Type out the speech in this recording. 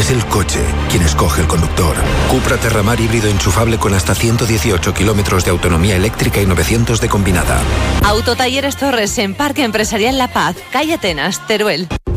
Es el coche quien escoge el conductor. Cupra Terramar híbrido enchufable con hasta 118 kilómetros de autonomía eléctrica y 900 de combinada. Autotalleres Torres en Parque Empresarial La Paz, calle Atenas, Teruel.